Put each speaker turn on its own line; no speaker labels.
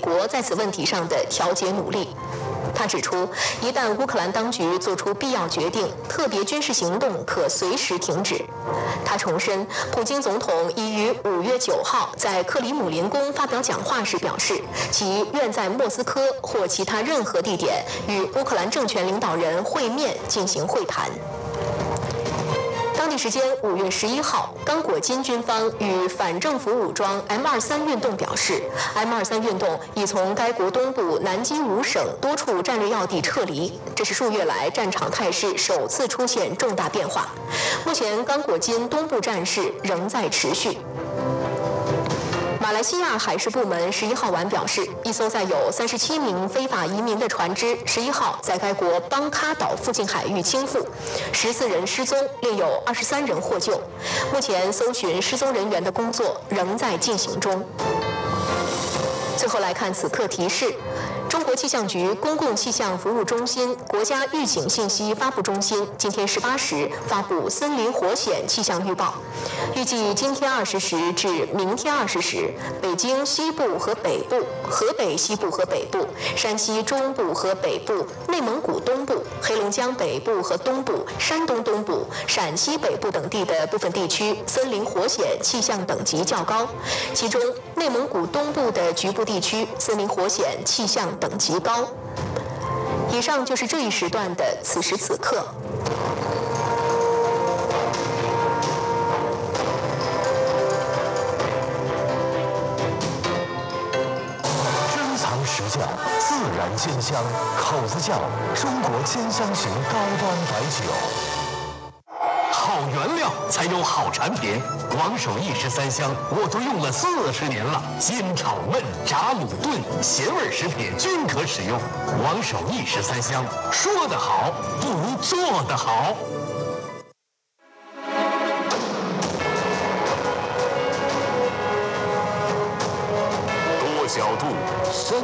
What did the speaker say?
国在此问题上的调解努力。他指出，一旦乌克兰当局做出必要决定，特别军事行动可随时停止。他重申，普京总统已于5月9号在克里姆林宫发表讲话时表示，其愿在莫斯科或其他任何地点与乌克兰政权领导人会面进行会谈。当地时间5月11号，刚果金军方与反政府武装 M23 运动表示 ，M23 运动已从该国东部南基伍省多处战略要地撤离，这是数月来战场态势首次出现重大变化。目前，刚果金东部战事仍在持续。马来西亚海事部门11号晚表示，一艘载有37名非法移民的船只11号在该国邦卡岛附近海域倾覆，14人失踪，另有23人获救。目前搜寻失踪人员的工作仍在进行中。最后来看此刻提示。中国气象局公共气象服务中心国家预警信息发布中心今天18时发布森林火险气象预报，预计今天20时至明天20时，北京西部和北部、河北西部和北部、山西中部和北部、内蒙古东部、黑龙江北部和东部、山东东部、陕西北部等地的部分地区森林火险气象等级较高，其中内蒙古东部的局部地区森林火险气象等级高。以上就是这一时段的此时此刻。
珍藏实窖，自然鲜香，口子窖，中国千香型高端白酒。好原料才有好产品。王守义13香，我都用了40年了，煎炒焖炸卤炖，咸味食品均可使用。王守义13香，说得好不如做得好。多角度、深